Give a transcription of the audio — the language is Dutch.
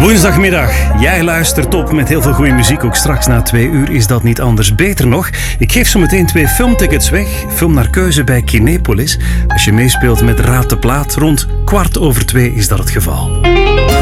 Woensdagmiddag, jij luistert op met heel veel goede muziek. Ook straks na 2 uur is dat niet anders. Beter nog, ik geef zo meteen 2 filmtickets weg. Film naar keuze bij Kinepolis. Als je meespeelt met Raad de Plaat, rond 2:15 is dat het geval.